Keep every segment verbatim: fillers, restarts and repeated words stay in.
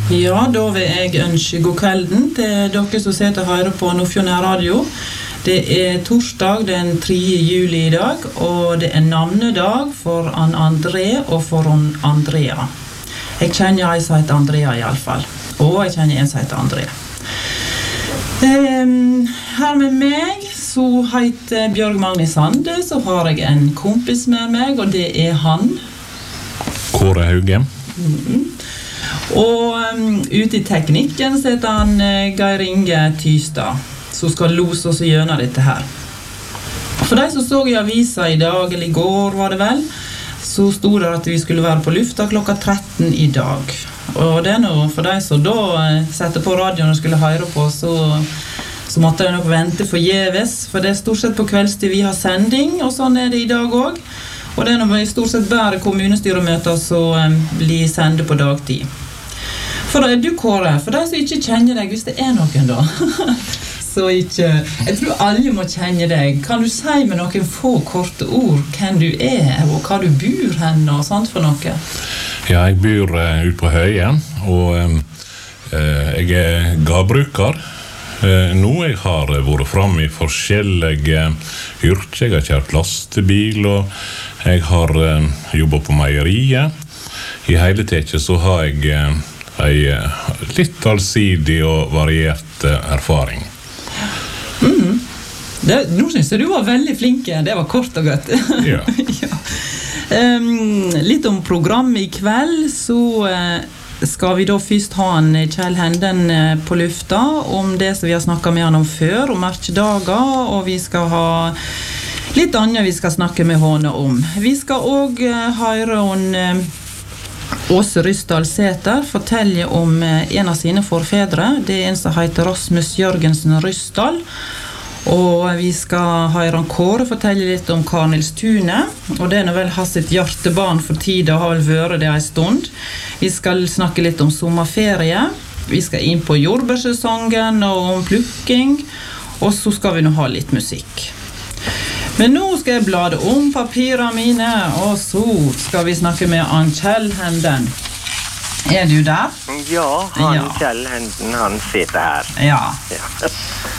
Ja, da vil jeg ønske god kvelden til dere som sitter og hører på Nordfjord Radio. Det er torsdag den tredje juli i dag, og det er navnedag for Ann André og for Andrea. Jeg kjenner en som heter Andrea i alle fall, og jeg kjenner en som heter Andrea. Um, her med meg så heter Bjørg Magni Sande, så har jeg en kompis med meg, og det er han. Kåre Hauge. Mm. Og um, ute i teknikken så heter han uh, Geir Inge Tystad, som skal lose oss gjennom dette her. For de som så i avisa i dag, eller i går var det vel, så stod det at vi skulle være på lufta klokka tretten i dag. Og det er noe for de som da uh, setter på radioen og skulle høre på, så, så måtte de nok vente forgjeves, for det er stort sett på kveldstid vi har sending, og sånn er det i dag også. Og det er noe i stort sett bare kommunestyremøter som um, blir sendt på dagtid. For da er du, Kåre, for de som ikke kjenner deg, hvis det er noen da, så ikke, jeg tror alle må kjenne deg. Kan du si med noen få korte ord hvem du er, og hva du bor hen og sånt for noe? Ja, jeg bor uh, ut på Høyen, og um, uh, jeg er gavbruker. Uh, nå jeg har vært frem i forskjellige yrker. Jeg har kjørt lastebil, og jeg har uh, jobbet på meieriet. I hele tiden så har jeg uh, en litt allsidig og variert uh, erfaring. Mm. Det, nå synes jeg du var veldig flink. Det var kort og godt. Ja. Ja. Um, litt om programmet i kveld, så uh, skal vi da først ha en Kjell Henden uh, på lufta om det som vi har snakket med han om før, om merkedager, og vi skal ha litt annet vi skal snakke med henne om. Vi skal også uh, høre om uh, Åse Rysdal Sæter forteller om en av sine forfedre. Det er en som heter Rasmus Jørgensen Rysdal. Og vi skal høre om Kåre fortelle litt om Karnils Tune. Og det er vel hans sitt hjertebarn for tida, har vel vært det en stund. Vi skal snakke litt om sommerferie. Vi skal inn på jordbærsesongen og om plukking. Og så skal vi nå ha litt musikk. Men nå skal jeg blade om papirene mine, og så skal vi snakke med Ann Kjell Henden. Er du der? Ja, han Ja. Kjell Henden, han sitter her. Ja. Ja.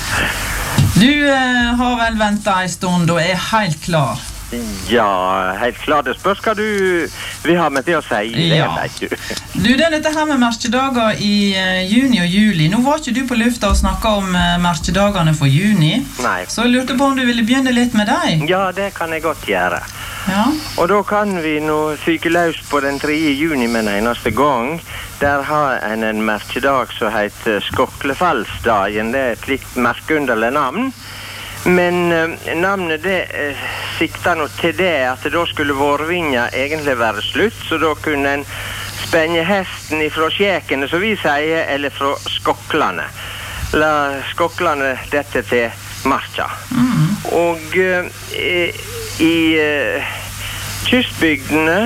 Du eh, har vel ventet en stund og er helt klar. Ja, helt klart. Det spørs hva du vil ha med til å si. Det Ja. vet du. Du, det er dette her med merkedager i eh, juni og juli. Nå var ikke du på lufta og snakket om eh, merkedagene for juni. Nei. Så jeg lurte på om du ville begynne litt med deg. Ja, det kan jeg godt gjøre. Ja. Og da kan vi nå fyke løs på den tredje juni med en eneste gang. Der har en en merkedag som heter Skoklefallsdagen. Det er et litt merkeunderlig navn. Men uh, navnet det uh, sikter nå til det at da skulle vårvinja egentlig være slutt, så da kunne en spenne hesten ifra skjekene, som vi sier, eller fra skoklene. La skoklene dette til marka. Mm. Og uh, i, i uh, kystbygdene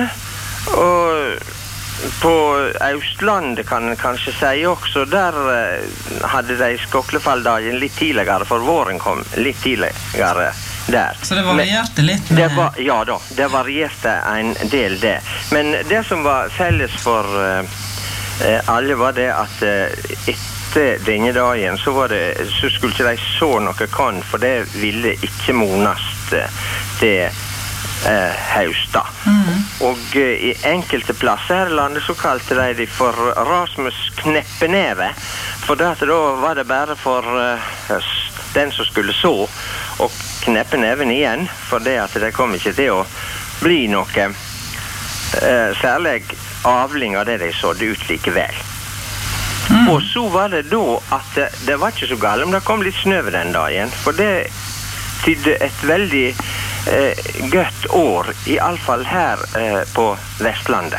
og på Østlandet kan en kanskje si også, der uh, hadde de Skoklefalldagen litt tidligere, for våren kom litt tidligere der. Så det varierte litt med... Det var, ja da, det varierte en del det. Men det som var felles for uh, uh, alle var det at uh, etter denne dagen så, var det, så skulle ikke de så noe kan, for det ville ikke monast uh, til Eh, hausta. Mm. Og eh, i enkelte plasser her i landet så kalte de det for Rasmus kneppeneve, for det at da var det bare for eh, den som skulle så å kneppe neven igjen, for det at det kom ikke til å bli noe eh, særlig avling av det de sådde ut likevel. Mm. Og så var det da at det, det var ikke så galt om det kom litt snø den dagen, for det tydde et veldig Eh, godt år, i alle fall her eh, på Vestlandet.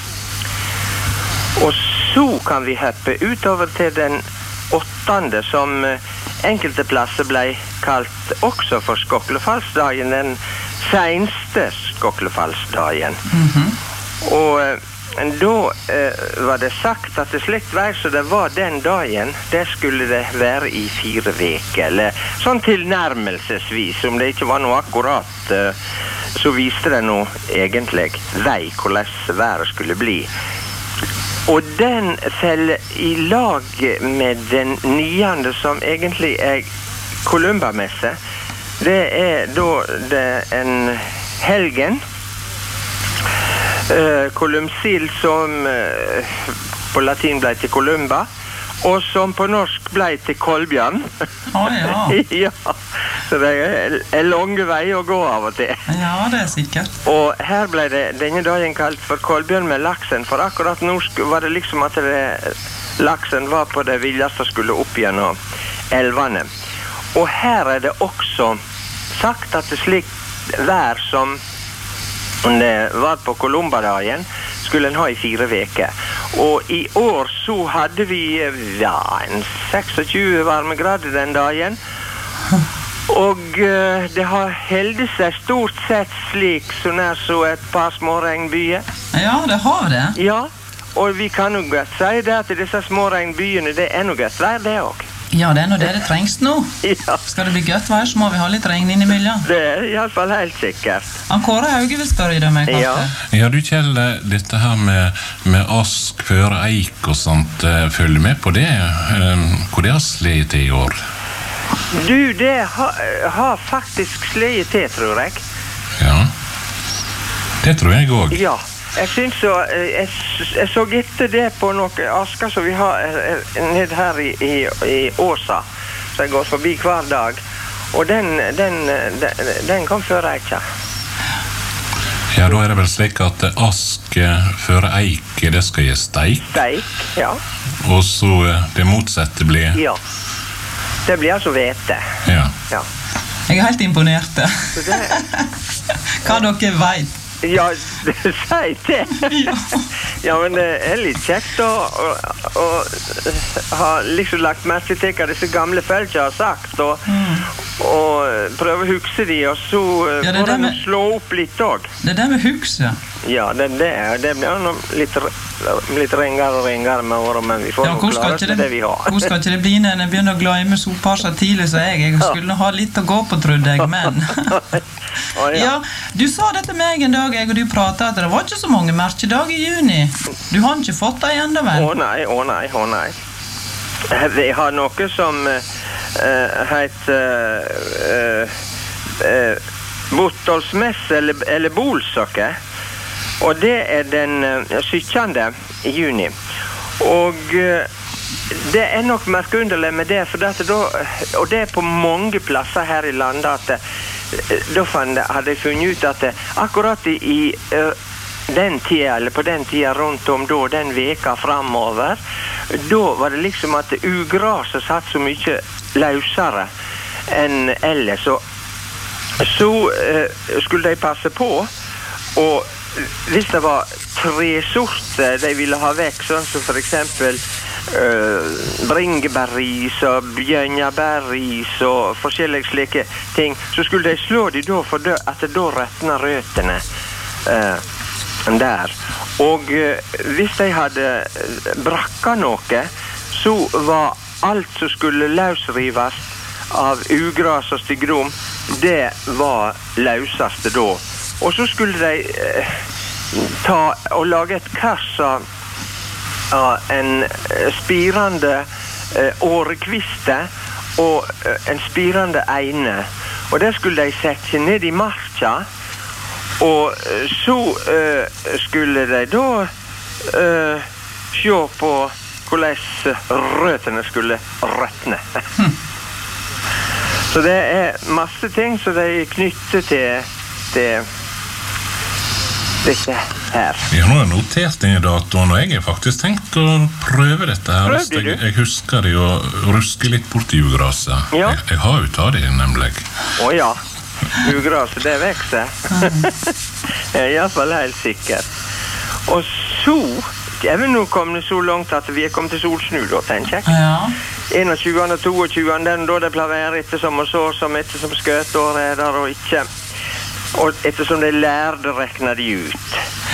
Og så kan vi hoppe utover til den åttende, som eh, enkelte plasser ble kalt også for Skoklefallsdagen, den seneste Skoklefallsdagen. Mm-hmm. Og eh, da eh, var det sagt at det slikt vær så det var den dagen, det skulle det være i fire veker, eller sånn tilnærmelsesvis, om det ikke var noe akkurat, eh, så viste det noe egentlig vei hvordan været skulle bli. Og den feller i lag med den niende, som egentlig er Columbamesse. Det er da det en helgen, uh, Columcille, som uh, på latin ble til Columba, og som på norsk ble til Kolbjørn. Å oh, ja. Ja, så det er en lange vei å gå av og til. Ja, det er sikkert. Og her ble det denne dagen kalt for Kolbjørn med laksen, for akkurat nå var det liksom at det, laksen var på det villeste og skulle opp gjennom elvene. Og her er det også sagt at det slik vær som det var på Columbadagen, skulle en ha i fire veker. Og i år så hadde vi ja, en tjueseks varmegrader den dagen. Og uh, det har heldet seg stort sett slik, så nær så et par små regnbyer. Ja, det har det. Ja, og vi kan jo godt si det at disse små regnbyene, det er noe godt vær det også. Ja, det er noe det det trengs nå. Ja. Skal det bli godt vær, så må vi ha litt regn innimellom. Det er i alle fall helt sikkert. Han Kåre Hauge vil spørre deg meg, ja. Ja, du Kjell, dette her med, med ask, føre, eik og sånt, følger med på det. Hvor det har slitt i år? Du, det har, har faktisk slitt til, tror jeg. Ja, det tror jeg også. Ja. Jeg synes så, jeg, jeg så etter det på noen asker som vi har ned her i, i, i Åsa, så jeg går forbi hver dag, og den, den, den, den kom før eika. Ja, da er det vel slik at ask før eik, det skal gi steik. Steik, ja. Og så det motsatte blir... Ja, det blir altså hvete. Ja. Ja. Jeg er helt imponert. Det... Hva dere vet? Ja, si det. Ja. Ja, men det er litt kjekt å, å, å ha liksom lagt merke til hva disse gamle følger har sagt, og, mm. og prøve å huske de, og så ja, får de med... slå opp litt også. Det er det med hukse. Ja, det, det, er, det blir litt, litt rengere og rengere med året, men vi får ja, noe klare til det, det vi har. Hvor skal ikke det bli når jeg begynner å glemme såpass tidlig så jeg? Jeg skulle ha litt å gå på, trodde jeg, men... Oh, ja. Ja, du sa det til meg en dag, jeg og du pratet at det var ikke så mange merkedager i juni. Du har ikke fått det enda vel? Å nei, å nei, å nei. Vi har noe som uh, heter uh, uh, Bottolsmesse eller, eller bolsokke. Og det er den uh, syttende i juni. Og uh, det er nok merkeunderlig med det, for det da, og det er på mange plasser her i landet at da hadde jeg funnet ut at akkurat i, i uh, den tida, eller på den tida rundt om da, den veka framover, da var det liksom at ugraset satt så mye løsere enn ellers. Så, så uh, skulle de passe på, og hvis det var tre sorter de ville ha vekk, sånn som for eksempel Uh, bringebærris og bjørnebærris og forskjellige slike ting, så skulle de slå de da for at det da røtner røtene uh, der. Og uh, hvis de hadde brakka noe, så var alt som skulle løsrives av ugras og stigrom, det var løseste da. Og så skulle de uh, ta og lage et kars av Ja, en spirende eh, årekviste og eh, en spirende eine. Og det skulle de sette ned i marka, og eh, så eh, skulle de da eh, se på hvordan røtene skulle røtne. Så det er masse ting som de knytter til, til dette her. Jeg har notert denne datoen, og jeg har faktisk tenkt å prøve dette her. Prøvde du? Jeg, jeg husker det å ruske litt bort i ugraset. Ja. Jeg, jeg har jo tatt det, nemlig. Å ja, ugraset, det vekser. Jeg er i hvert fall helt sikker. Og så, er vi nå kommet så langt at vi er kommet til solsnu, da, tenker jeg. Ja. enogtyvende og toogtyvende, den da det pleier være etter som og så, som etter som skøtår er der og ikke. Og ettersom de lærde rekna de ut.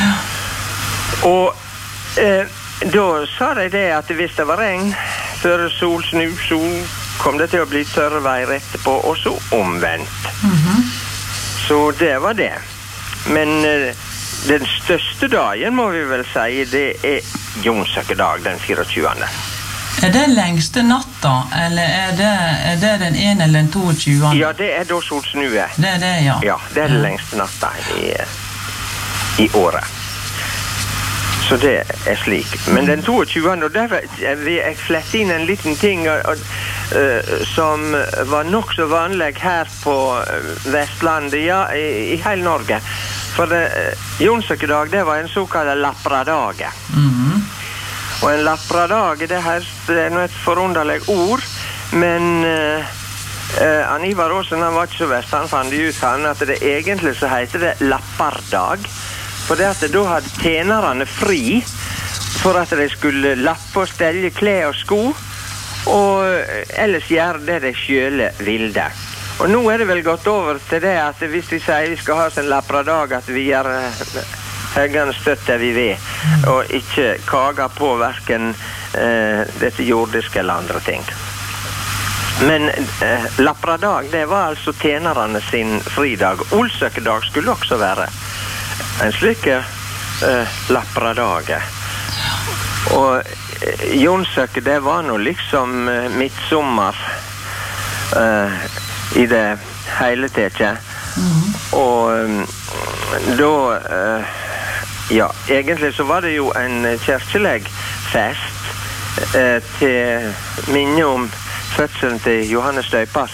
Og eh, da sa de det at hvis det var regn før sol snu, så kom det til å bli tørre veier etterpå, og så omvendt. Mm-hmm. Så det var det. Men eh, den største dagen, må vi vel si, det er Jonsøkedag, den fireogtjuende. Er det lengste natta, eller er det, er det den ene eller den toogtjuende? Ja, det er da solsnue. Det er det, ja. Ja, det er den lengste natta i, i året. Så det er slik. Men den toogtjuende, og der vil jeg flette inn en liten ting og, og, uh, som var nok så vanlig her på Vestlandet, ja, i, i hele Norge. For uh, Jonsøkedag, det var en såkalt lapradage. Mhm. Og en lapradage, det her det er noe et forunderlig ord, men uh, uh, han Ivar Aasen, han var ikke så vest, han fant ut han, at det egentlig så heter det lappardag. For det at da hadde tjenerne fri for at de skulle lappe og stelle klær og sko, og ellers gjøre det de selv ville. Og nå er det vel gått over til det at hvis vi sier vi skal ha oss en lappradag, at vi gjør høyene støtt der vi vil, og ikke kager på hverken eh, dette jordiske eller andre ting. Men eh, lappradag, det var altså tjenerne sin fridag. Olsøkedag skulle også være en slik eh, lapradage. Og eh, Jonsøke, det var nå liksom eh, midtsommer eh, i det hele teke. Mm. Og eh, da eh, ja, egentlig så var det jo en kirkelig fest eh, til minne om fødselen til Johannes Døyper.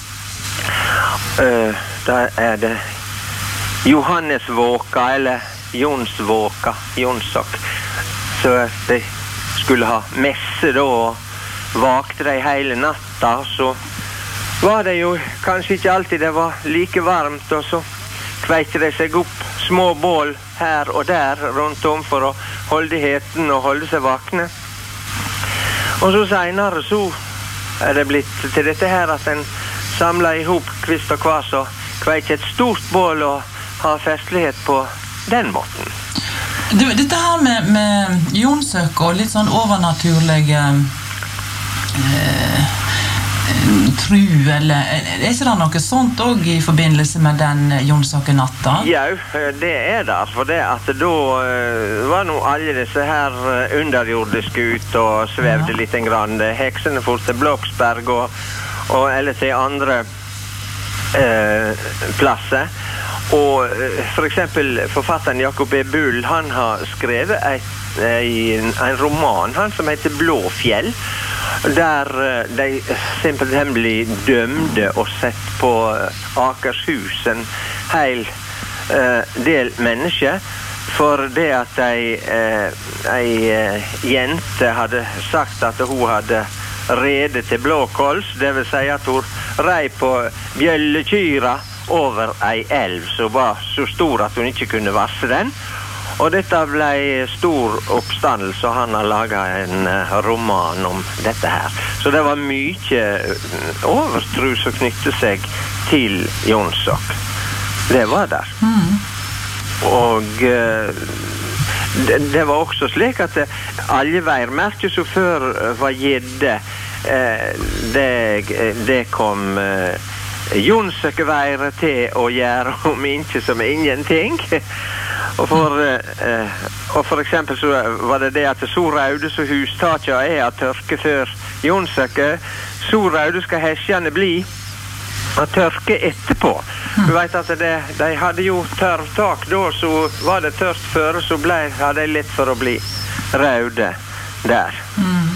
Eh, da er det Johannesvåka, eller Jonsvåka, Jonsok. Så de skulle ha messe da, og vakte de hele natta, så var det jo kanskje ikke alltid det var like varmt, og så kveite de seg opp små bål her og der rundt om for å holde heten og holde seg vakne. Og så senere så er det blitt til dette her at en samlet ihop kvist og kvas og kveite et stort bål og ha festlighet på den måten. Du, dette her med, med Jonsøk og litt sånn overnaturlige eh, tru, eller er ikke det noe sånt også i forbindelse med den Jonsøkenatta? Ja, det er det, for det at da uh, var nå alle disse her underjordiske ut og svevde ja. Litt en grann. Heksene for til Bloksberg og, og eller til andre uh, plasser. Og uh, for eksempel forfatteren Jakob E. Bull, han har skrevet et, en, en roman, han som heter Blåfjell, der de simpelthen blir dømde og sett på Akershus en hel uh, del mennesker for det at ei, uh, ei uh, jente hadde sagt at hun hadde rede til blåkols, det vil si at hun rei på bjøllekyra over ei elv som var så stor at hun ikke kunne vasse den. Og dette ble stor oppstandelse, og han har laget en uh, roman om dette her. Så det var mye uh, overtro som knyttet seg til Jonsok. Det var der. Mm. Og uh, det, det var også slik at uh, alle veirmerker som før uh, var gjedde, uh, det, det kom uh, Jonsøkeveiret til å gjøre om ikke som ingenting. Og for, eh, og for eksempel så var det det at så raude så hustaket er at tørke før Jonsøke, så raude skal hesjene bli og tørke etterpå. Du vet at det, de hadde jo tørrtak da, så var det tørst før, så ble, hadde de litt for å bli raude der. Mm.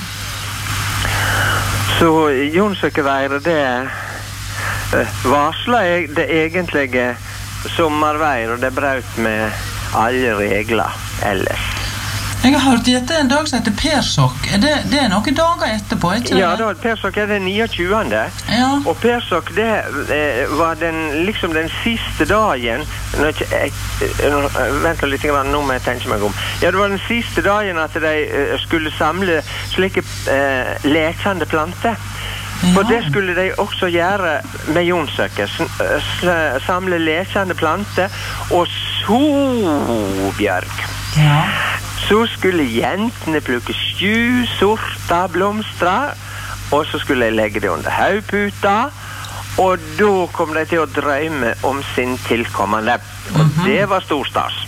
Så Jonsøkeveiret, det eh, varslet det egentlige sommerveir, og det brøt med alle regler ellers. Jeg har hørt dette en dag som heter Persok. Er det, det er noen dager etterpå, ikke? Ja, da, Persok er den niogtjuende. Ja. Og Persok, det eh, var den, liksom den siste dagen. Nå, jeg, jeg, vent litt, nå må jeg tenke meg om. Ja, det var den siste dagen at de eh, skulle samle slike eh, lekende planter. Ja. For det skulle de også gjøre med Jonsøke. Samle lekende planter, og så, Bjørg, ja. Så skulle jentene plukke sju sorter blomstre, og så skulle de legge det under haugputa, og da kom de til å drømme om sin tilkommende. Og mm-hmm. det var stor stas.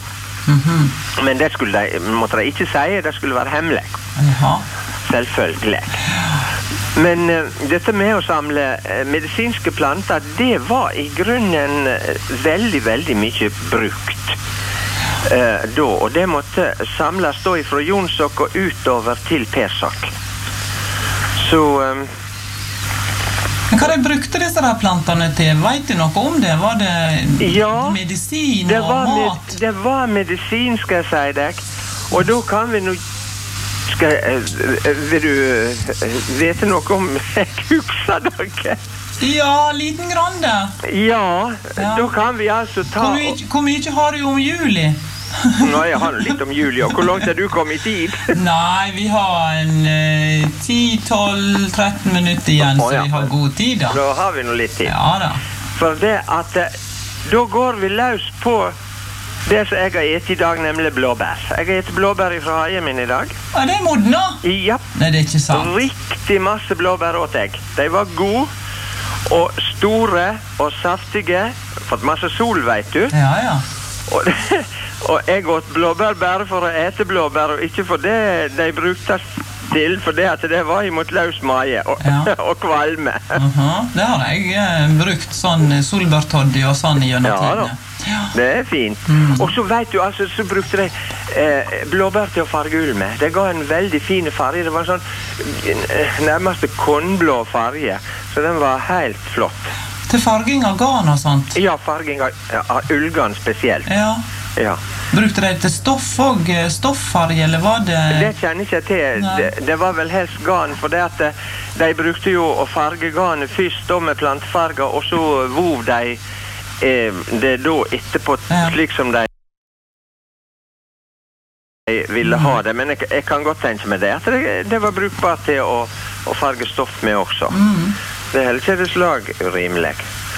Mhm. Men det skulle de, måtte de ikke si, det skulle være hemmelig. Jaha. Selvfølgelig. Men uh, dette med å samle uh, medisinske planter, det var i grunnen uh, veldig, veldig mye brukt uh, da. Og det måtte samles da fra Jonsok og utover til Persok. Så... Um, Men hva de brukte disse der plantene til? Vet du noe om det? Var det ja, medisin det og var mat? Med, det var medisin, skal jeg si deg. Og da kan vi nå... Skal, uh, vil du uh, vite noe om kuksa dere? Ja, liten grande. Ja, Ja. da kan vi altså ta... Hvor mye, hvor mye har du om juli? Nå, jeg har litt om juli, og hvor langt er du kommet i tid? Nei, vi har en eh, ti, tolv, tretten minutter igjen, Å, ja. så vi har god tid da. Da har vi nå litt tid. Ja da. For det at eh, da går vi løs på det som jeg har et i dag, nemlig blåbær. Jeg har et blåbær fra hagen min i dag. Er det modna? Ja, Nei, det er ikke sant. riktig masse blåbær åt jeg. De var gode og store og saftige. Fått masse sol, vet du. Ja, ja. Og, og jeg åt blåbær bare for å ete blåbær, og ikke for det de brukte til, for det at det var imot løs mage og, Ja. og kvalme. Aha, det har jeg eh, brukt sånn solbærtoddy og sånn i gjennom Ja da. tidene. Ja. Det er fint. Og så vet du, altså, så brukte de eh, blåbær til å farge ull med. Det ga en veldig fin farge. Det var en sånn eh, nærmest kornblå farge. Så den var helt flott. Til farging av garn og sånt. Ja, farging av, av ullgarn spesielt. Ja. Ja. Brukte de til stoff og stoffarge, eller var det... Det kjenner ikke jeg til. Nei. Det, det var vel helst garn, for det at eh, de brukte jo å farge garnet først da med plantefarger, og så vov de eh, det da etterpå, Ja. slik som de ville ha det. Men jeg, jeg kan godt tenke meg det, at det, det var brukbart til å, å farge stoff med også. Mm. Det er helt ikke slag urimelig.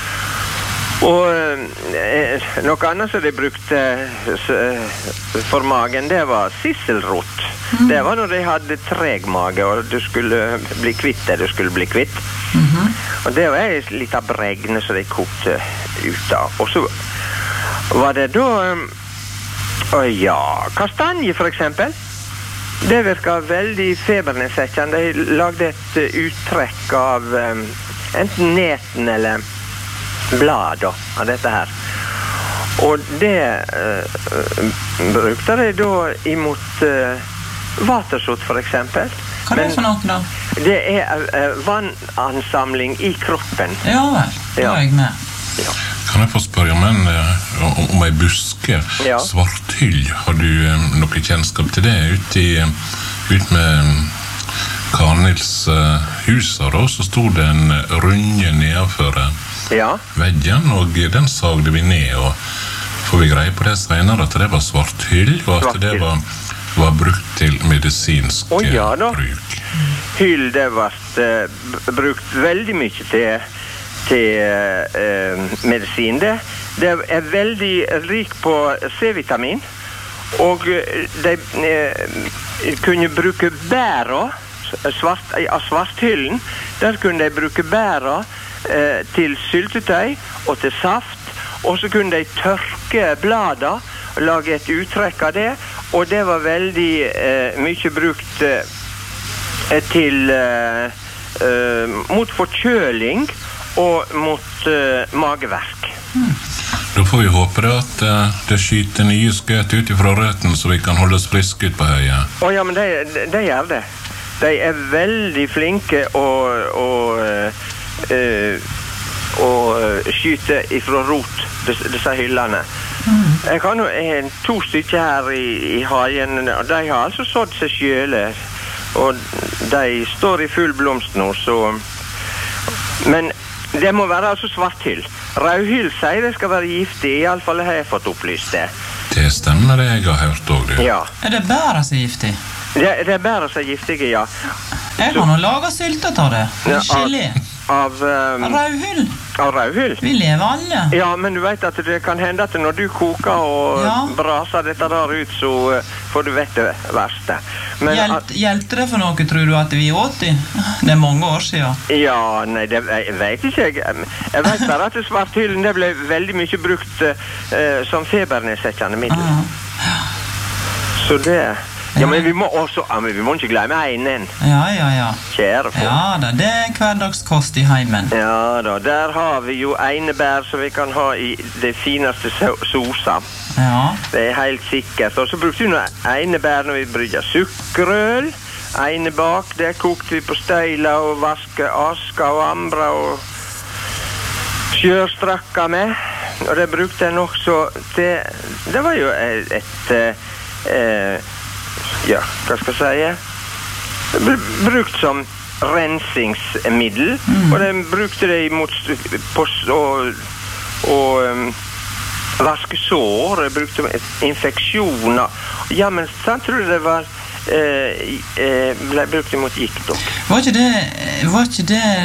Og eh, noe annet som de brukte eh, for magen, det var sisselrot. Mm. Det var når de hadde treg mage, og du skulle bli kvitt det du skulle bli kvitt. Mhm. Og det var en liten bregne som de kokte ut av. Og så var det da um, Å ja, kastanje for eksempel. Det virka veldig febernedsettende. De lagde et uh, uttrekk av um, enten neten eller blad da, av dette her. Og det uh, uh, brukte de da imot uh, vatersot for eksempel. Hva er det for noe da? Det er uh, vannansamling i kroppen. Ja vel, da Ja. er jeg med. Ja. Kan jeg få spørre om en, eh, om, om ei buske? Ja. Svarthyll, har du eh, noe kjennskap til det? Ute i, ut med um, Karnils uh, huset da, så stod det en runde nedenfor uh, Ja. veggen, og den sagde vi ned, og får vi greie på det senere, at det var svarthyll, og at det Svarthyll. var, var brukt til medisinsk Å, ja da. bruk. Hyll, det ble uh, brukt veldig mye til, til uh, medisin. Det, det er veldig rik på C-vitamin, og uh, de uh, kunne bruke bæra svart, av svarthyllen. Der kunne de bruke bæra uh, til syltetøy og til saft, og så kunne de tørke blada og lage et uttrekk av det, og det var veldig uh, mye brukt uh, til uh, uh, mot forkjøling og mot uh, mageverk. Da får vi håpe det at uh, det skyter nye skøt ut ifra røten, så vi kan holde oss friske ut på høyet. Å ja, men de, de, de gjør det. De er veldig flinke å, å, uh, uh, å skyte ifra rot, disse, disse hyllene. Mm. Jeg har nå en, to stykker her i, i hagen, og de har altså sådd seg sjøle, og de står i full blomst nå, så... Men det må være altså svarthyll. Rødhyll sier det skal være giftig, i alle fall har jeg fått opplyst det. Det stemmer det jeg har hørt også, du. Ja, Er det bæra som er giftig? det, det er bare så giftige, ja. Jeg har nå laget syltet av det. Ja, Gelé. Av, um, Rødhyll. av rødhyll. Vi lever alle. Ja, men du vet at det kan hende at når du koker og Ja. braser dette der ut, så uh, får du vett det verste. Men, Hjelp, hjelpte det for noe, tror du, at vi åt det? Det er mange år siden. ja, nei, det jeg vet ikke jeg. Jeg vet bare at svarthyllen det ble veldig mye brukt uh, som febernedsettende middel. Ah. Så det... Ja, men vi må også... Ja, men vi må ikke glemme einen. Ja, ja, ja. Kjære folk. Ja, da, det er hverdagskost i heimen. Ja da, der har vi jo einebær som vi kan ha i det fineste sosa. Ja. Det er helt sikkert. Og så brukte vi noe einebær når vi brygger sukkerøl. Einebak, det kokte vi på støyla og vaske aska og ambra og sjørstrakka med. Og det brukte en også til... Det var jo et... et eh, ja, hva skal jeg si? Brukt som rensingsmiddel, mm. og de brukte det mot og, og um, vaske sår, de brukte infeksjoner. Ja, men sant tror du det var eh, eh, ble brukt mot gikt også? Var ikke det, var ikke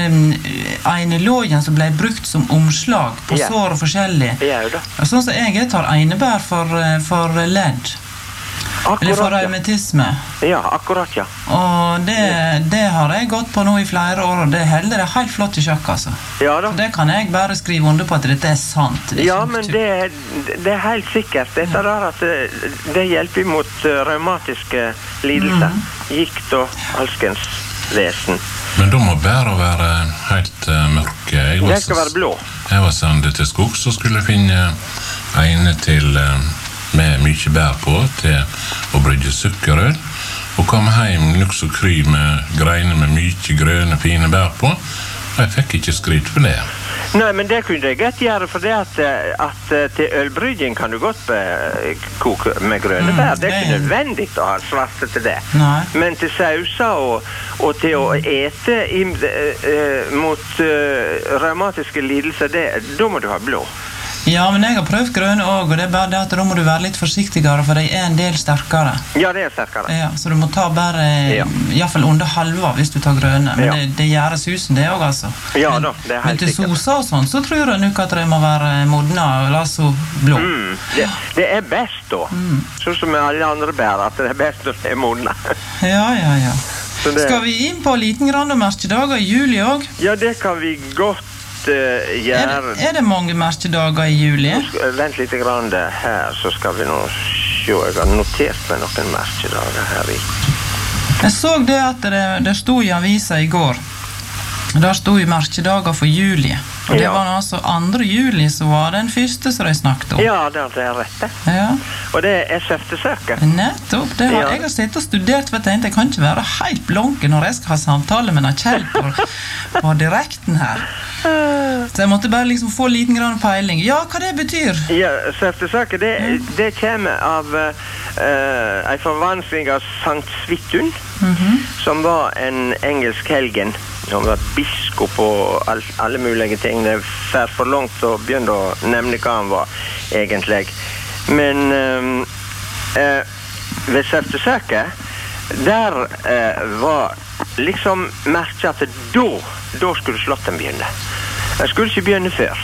det einelågen som ble brukt som omslag på ja. Sår og forskjellig? Ja, jo da. Sånn som jeg tar einebær for, for ledd. Akkurat, eller for reumatisme. Ja, akkurat, ja. Og det, det har jeg gått på nå i flere år, og det heller det helt flott i sjakk, altså. Ja da. Så det kan jeg bare skrive under på at dette er sant. Det er ja, men det, det er helt sikkert. Dette ja. Er at det, det hjelper mot uh, reumatiske lidelser. Mm. Gikt og alskens vesen. Men da må bæra være helt uh, mørke. Jeg det skal være blå. Jeg var sendet til skog, så skulle jeg finne ene til... Uh, med mye bær på til å brygge sukkerøl og kom hjem nok så kry med greiner med mye grønne fine bær på og jeg fikk ikke skryt for det. Nei, men det kunne jeg godt gjøre for det at, at til ølbrygging kan du godt koke med grønne bær. Det er ikke nødvendig å ha svarte til det. Nei. Men til sauser og, og til å ete i, uh, mot uh, reumatiske lidelser, det, da må du ha blå. Ja, men jeg har prøvd grønne også, og det er bare det at da må du være litt forsiktigere, for de er en del sterkere. Ja, det er sterkere. Ja, så du må ta bare, ja. I hvert fall under halva hvis du tar grønne. Men ja. det, det gjør susen det også, altså. Ja men, da, det er helt men til sikkert. sosa og sånn, så tror jeg nok at de må være modna, altså blå. Mm, det, det er best da. Mm. Sånn som med alle andre bær, at det er best når det er modna. Ja, ja, ja. Det... Skal vi inn på liten grann og merkedager i juli også? Ja, det kan vi godt. Uh, er, det, er det mange merkedager i juli? Skal, vent litt grann her, så skal vi nå se. Jeg har notert meg noen merkedager her i. Jeg så det at det, det stod i avisa i går. Der stod i merkedager for juli. Og det ja. Var altså andre juli så var den første som de snakket om. Ja, det er rett. Ja. Og det er S-F-søket. Nettopp. Det har, ja. Jeg har sett og studert, for jeg tenkte jeg kan ikke være helt blanke når jeg skal ha samtale med Kjell på, på direkten her. Så jeg måtte bare liksom få liten grann peiling. Ja, hva det betyr? Ja, S-F-søket, det, det kommer av uh, en forvansling av Sankt Svithun, mm-hmm. som var en engelsk helgen. Han var biskop og all, alle mulige ting. Det er for langt å begynne å nevne hva han var, egentlig. Men um, uh, ved S-F-søket, der uh, var liksom merket at da, da skulle slåtten begynne. Jeg skulle ikke begynne før.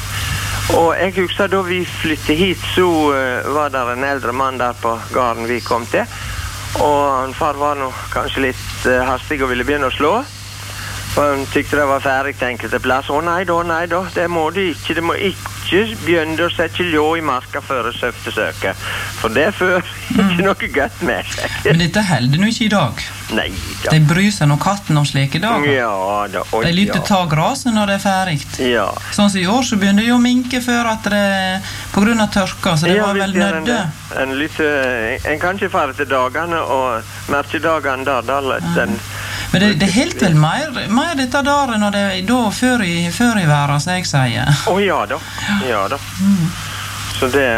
Og jeg husker da vi flyttet hit, så uh, var der en eldre mann der på gården vi kom til. Og han far var nå kanskje litt uh, hastig og ville begynne å slå. Og han tykte det var ferdig til enkelte plass. Å nei da, nei da, det må de ikke. Det må ikke begynne å sette ljå i marka før S-F-søket. For det fører ikke mm. noe godt med seg. Men dette helder nå ikke i dag. Nei da. De bryr seg når katten og slike dager. Ja da. Oi, de lytter ja. Ta grasen når det er ferdig. Ja. Sånn som i år så begynner de å minke før at det på grunn av tørka, så det ja, var vel nødde. En, en, lytte, en kan ikke fare til dagene og merkedagene der, da den men det, det helt vel mer, mer dette der når det da før i, før i verden, så jeg sier. Å oh, ja da, ja da. Mm. Så det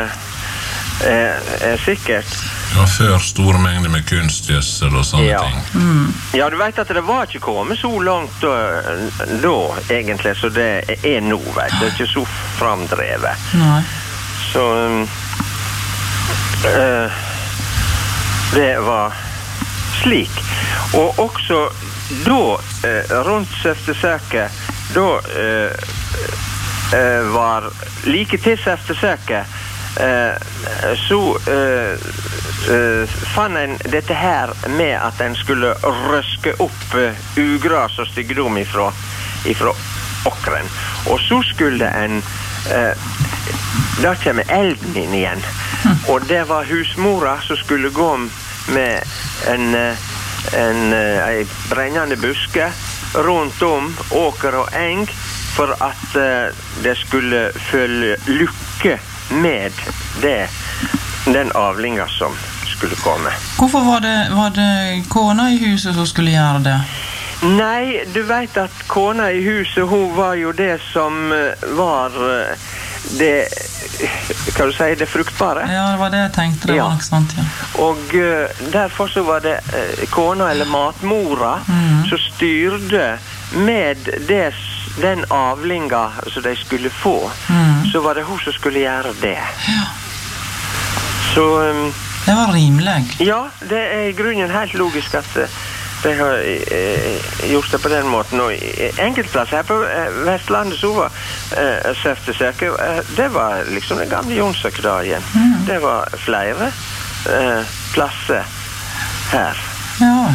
er, er sikkert. Ja, før store mengder med kunstgjødsel og sånne ja. ting. Mm. Ja, du vet at det var ikke kommet så langt da, da egentlig, så det er nå, vet du. Det er ikke så framdrevet. Nei. Så um, uh, det var slik. Og også da, eh, rundt S-F-søket, da eh, eh, var like til S-F-søket, eh, så eh, eh, fann en dette her med at en skulle røske opp eh, ugras og styggedom ifra, ifra åkeren. Og så skulle en, eh, da kommer elden inn igjen, Og det var husmora som skulle gå med en, en, en brennende buske rundt om åker og eng for at uh, det skulle følge lykke med det, den avlinga som skulle komme. Hvorfor var det, var det kona i huset som skulle gjøre det? Nei, du vet at kona i huset, hun var jo det som var det, kan du si, det fruktbare. Ja, det var det jeg tenkte, det ja. var nok sant, ja. Og uh, derfor så var det uh, kona eller matmora mm. som styrte med det, den avlinga som de skulle få. Mm. Så var det hun som skulle gjøre det. Ja. Så... Um, det var rimelig. Ja, det er i grunnen helt logisk at de har eh, gjort det på den måten. Og enkeltplass her på eh, Vestlandet så var eh, søftesøker, eh, det var liksom den gamle Jonsøkdagen. Mm. Det var flere eh, plasser her. Ja.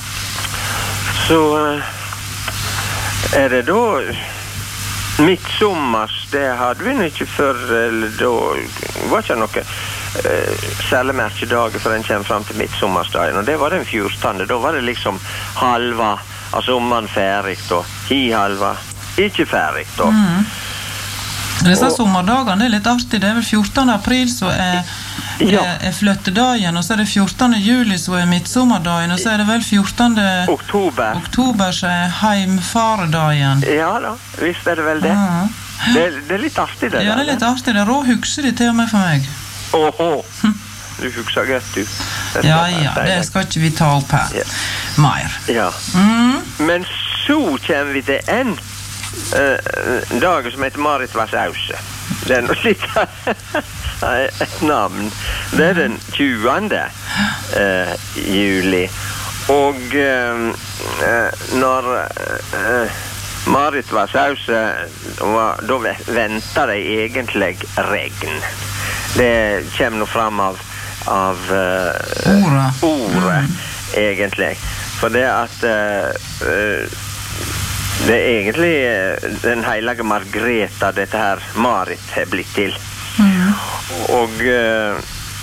Så eh, er det da midtsommers, det hadde vi ikke før, eller da var ikke noe Uh, særlig merkedager for den kommer frem til midtsommersdagen, og det var den fjortende. Da var det liksom halva av sommeren ferdig, og hi halva ikke ferdig da. Mm. Disse og, sommerdagene, det er litt artig. Det er vel fjortende april så er, ja. er, er flyttedagen, og så er det fjortende juli så er midtsommerdagen, og så er det vel fjortende oktober, oktober så er heimfaredagen. Ja da, visst er det vel det. Mm. det. Det er litt artig det. Ja, det er litt artig. Det er rå hukser det til og med for meg. Åhå, du husker godt du. Ja, ja, det skal ikke vi ta opp her. Ja. Mer. Ja. Mm. Men så kommer vi til en uh, dag som heter Marit Vassause. Det er noe litt et navn. Det er den tjuende uh, juli. Og uh, uh, når uh, Marit Vassause, da venter de egentlig regn. Det kommer nå frem av, av uh, ordet, ordet mm. egentlig. For det at uh, det er egentlig uh, den heilige Margreta dette her Marit har blitt til. Mm. Og uh,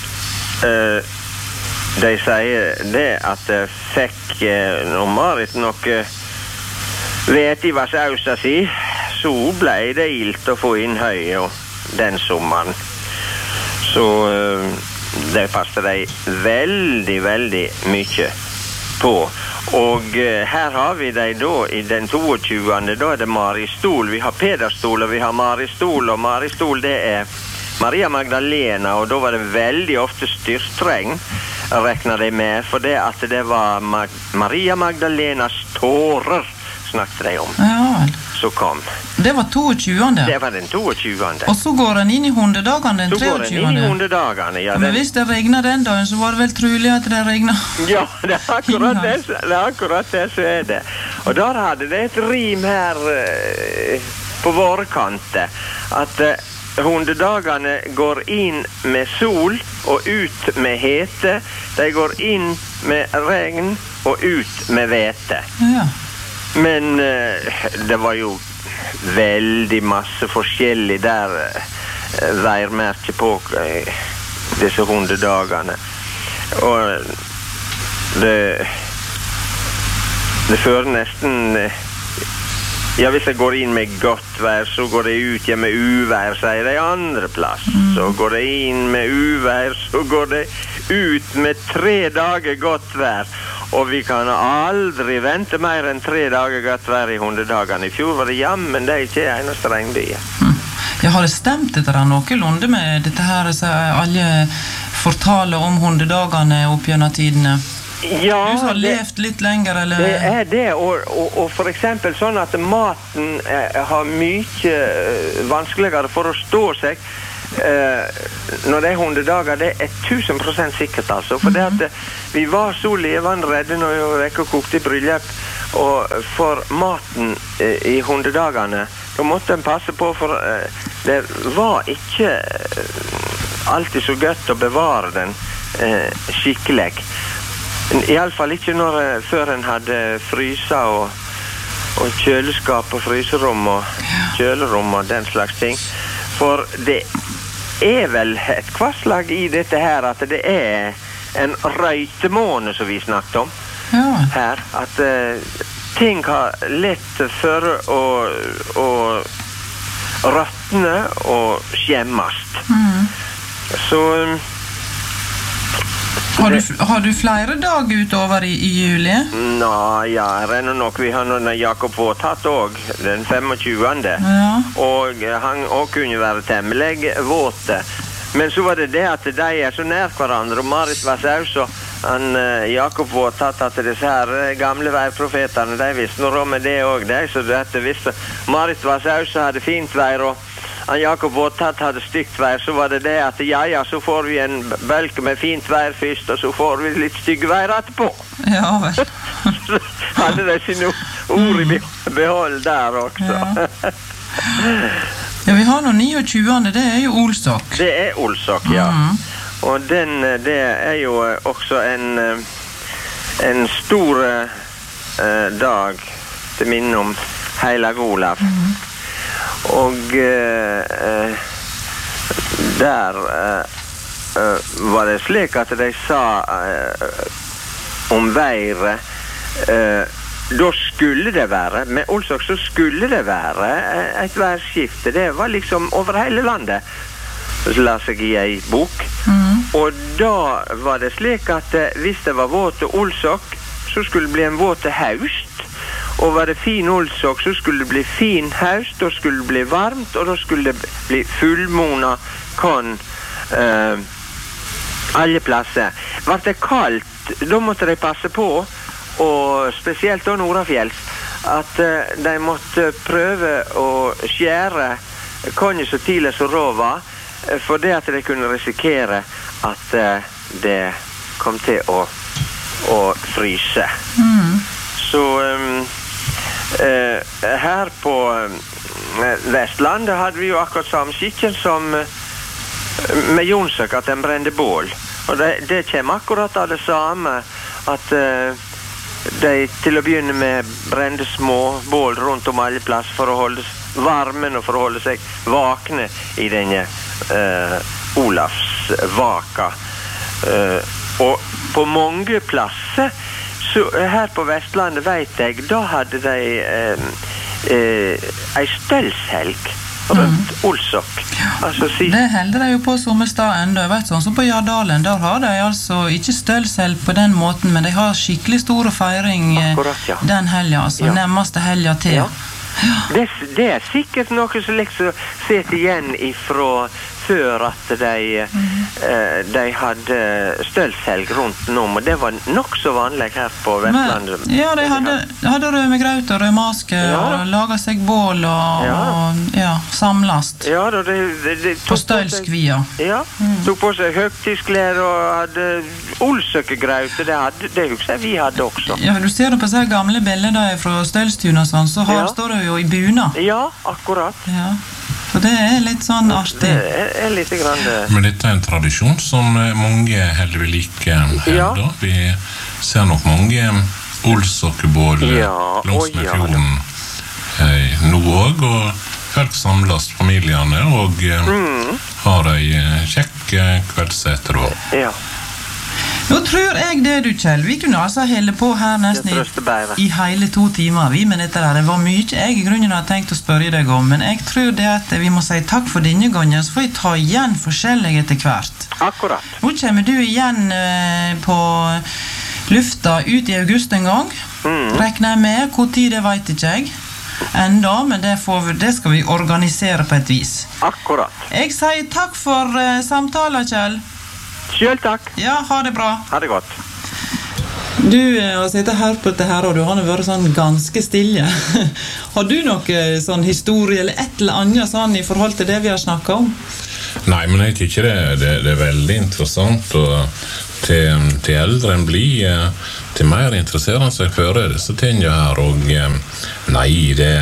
uh, de sier det at uh, fikk uh, når Marit nok uh, vet i Vassausa si, så ble det ilt å få inn høy og den sommeren. Så uh, det passer de veldig, veldig mye på. Og uh, her har vi de da i den toogtjuende, da er det Maristol. Vi har Pederstol og vi har Maristol, og Maristol det er Maria Magdalena, og da var det veldig ofte styrtregn, rekner de med, for det at det var Mag- Maria Magdalenas tårer snakket de om. Ja. Så kom. Det var toogtjuende. Det var den toogtjuende. Og så går den inn i hundedagene den treogtjuende. Så går den inn i hundedagene, ja. Men den... hvis det regner den dagen, så var det vel trolig at det regner. Ja, det er akkurat det, det er akkurat det så er det. Og der hadde det et rim her uh, på våre kanter, at uh, hundedagene går inn med sol og ut med hete. De går inn med regn og ut med hvete. Ja. Men uh, det var jo veldig masse forskjellig der uh, værmerke på uh, disse hundedagene. Og det det fører nesten uh, ja, hvis jeg går inn med godt vær, så går det ut ja, med uvær, sier de andre plass. Mm. Så går det inn med uvær, så går det ut med tre dager godt vær. Og vi kan aldri vente mer enn tre dager godt vær i hundedagene. I fjor var det jammen det ikke er eneste regnbyer. Mm. Jeg har det stemt etter deg noenlunde med dette her, så alle fortaler om hundedagene opp gjennom tidene. Ja, du har det, levd litt lenger, eller? Det er det, og, og, og for eksempel sånn at maten eh, har mye eh, vanskeligere for å stå seg. Eh, når det er hundedager, det er tusen prosent sikkert altså, for det at vi var så levende redde når vi var vekke og kokte i bryllup, og for maten eh, i hundedagene, da måtte en passe på, for eh, det var ikke eh, alltid så godt å bevare den eh, skikkelig. I alle fall ikke når, eh, før en hadde frysa og, og kjøleskap og fryserom og kjølerom og den slags ting, for det er vel et kvasslag i dette her, at det er en røytemåne som vi snakket om Ja. her. At uh, ting har lett for å, å råtne og skjemmast. Mm. Så um, Har du, har du flere dager utover i, i juli? Nå, ja, jeg regner nok. Vi har noen Jakob Våtatt også, den femogtjuende. Ja. Og han også kunne være temmelig våte. Men så var det det at de er så nær hverandre, og Marit Vasshaus og han, uh, Jakob Våtatt, at disse her gamle værprofeterne, de visste noe om det også, de, så dette visste. Marit Vasshaus hadde fint vær, og han Jakob Våtatt hadde stygt vær, så var det det at ja, ja, så får vi en bølge med fint vær først, og så får vi litt stygge vær etterpå. Ja vel. Så hadde de sine ord i behold der også. Ja. Ja, vi har nå niogtjuende, det er jo Olsok. Det er Olsok, ja. Mm. Og den, det er jo også en, en stor uh, dag til minne om Heilag Olav. Mm. Og uh, der uh, uh, var det slik at de sa uh, om været, uh, da skulle det være, med Olsok så skulle det være et værskifte. Det var liksom over hele landet, la seg i ei bok. Mm. Og da var det slik at uh, hvis det var våt til Olsok, så skulle det bli en våt til haust. Og var det fin Olsok, så skulle det bli fin haust, da skulle det bli varmt, og da skulle det bli fullmåne kan uh, alle plasser. Var det kaldt, da måtte de passe på, og spesielt da Nordafjells, at uh, de måtte prøve å skjære konje så tidlig som råd var, uh, for det at de kunne risikere at uh, det kom til å, å fryse. Mm. Så um, uh, her på um, Vestlandet hadde vi jo akkurat samme skikken som uh, med Jonsøk, at den brende bål. Og det, det kommer akkurat av det samme, at uh, de til å begynne med brende små bål rundt om alle plass for å holde varmen og for å holde seg vakne i denne uh, Olavs vaka. Uh, og på mange plasser så her på Vestlandet vet jeg, da hadde de eh, eh, ei stølshelg rundt mm. Olsok. Altså, si... Det helder de jo på sommerstad enda. Jeg vet sånn som på Jardalen, der har de altså ikke stølshelg på den måten, men de har skikkelig store feiring eh, Akkurat, ja. den helga, altså Ja. nærmeste helga til. Ja. Det, det er sikkert noe som liksom sitter igjen ifra før at de, mm. eh, de hadde stølshelg rundt om, og det var nok så vanlig her på Vestlandet. Men, ja, de hadde, hadde rødmegraut og rødmaske, Ja. og laget seg bål og, Ja. og ja, samlast Ja, da, det, det, det på stølskvia. Ja, tok på seg høgtidsklær og hadde olsøkegraut, det, hadde, det husker jeg vi hadde også. Ja, du ser det på så gamle bilder fra Stølstun og sånn, så har, Ja. står det jo i buna. Ja, akkurat. Ja. Så det er litt sånn artig. Det er, er litt grann det. Men dette er en tradisjon som eh, mange heller vil like her Ja. da. Vi ser nok mange olsokkebål Ja, langs å, med ja. fjorden eh, nå også, og folk samles familiene og eh, Mm. har ei eh, kjekk eh, kveldseter da. Ja, Nå tror jeg det, du Kjell. Vi kunne altså helle på her nesten det i, trøster bedre. i hele to timer. Vi, men dette der, det var mye jeg i grunnen hadde tenkt å spørre deg om, men jeg tror det at vi må si takk for denne gangen, så får vi ta igjen forskjellig etter hvert. Akkurat. Nå kommer du igjen eh, på lufta ut i august en gang. Mm. Regner jeg med, hvor tid det vet ikke jeg. Enda, men det, får vi, det skal vi organisere på et vis. Akkurat. Jeg sier takk for eh, samtalen, Kjell. Selv takk. Ja, ha det bra. Ha det godt. Du eh, har sittet her på dette her, og du har nå vært sånn ganske stille. Har du noe sånn historie eller et eller annet sånn i forhold til det vi har snakket om? Nei, men jeg tykker det, det, det er veldig interessant, og til, til eldre en blir, eh, til mer interesserer han seg for disse tingene her, og eh, nei, det,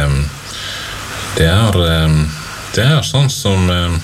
det er eh, det er sånn som eh,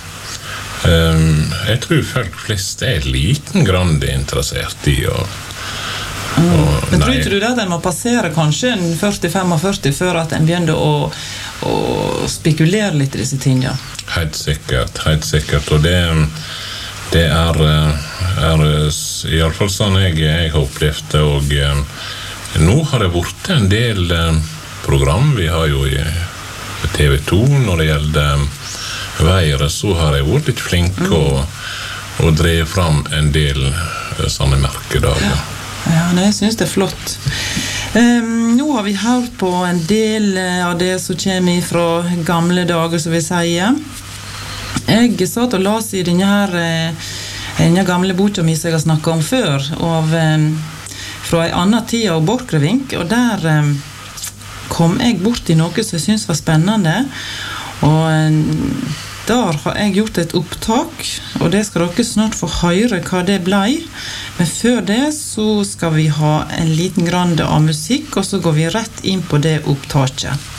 Um, jeg tror folk flest er liten grann interessert i og, Mm. og, Men tror nei. ikke du det at en må passere kanskje en førti til femogførti før at en begynner å, å spekulere litt i disse tingene? Helt sikkert, helt sikkert. Og det, det er, er i alle fall sånn jeg, jeg har opplevd det. Og eh, nå har det vært en del eh, program. Vi har jo i T V to når det gjelder været, så har jeg vært litt flink mm. og, og drevet fram en del eh, sånne merkedager. Ja, ja nei, jeg synes det er flott. Um, nå har vi hørt på en del av det som kommer fra gamle dager, som vi sier. Jeg satt og las i denne her denne gamle boka mi som jeg har snakket om før, av, um, fra en annen tid av Borchgrevink, og der um, kom jeg bort i noe som jeg synes var spennende, og um, der har jeg gjort et opptak, og det skal dere snart få høre hva det ble. Men før det så skal vi ha en liten grande av musikk, og så går vi rett inn på det opptaket.